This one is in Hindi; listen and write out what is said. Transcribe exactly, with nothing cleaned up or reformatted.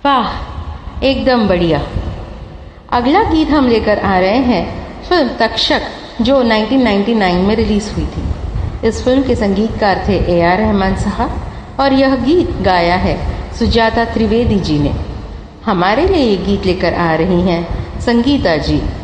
वाह, एकदम बढ़िया। अगला गीत हम लेकर आ रहे हैं फिल्म तक्षक, जो उन्नीस सौ निन्यानवे में रिलीज हुई थी। इस फिल्म के संगीतकार थे ए आर रहमान साहब और यह गीत गाया है सुजाता त्रिवेदी जी ने। हमारे लिए ये गीत लेकर आ रही हैं संगीता जी।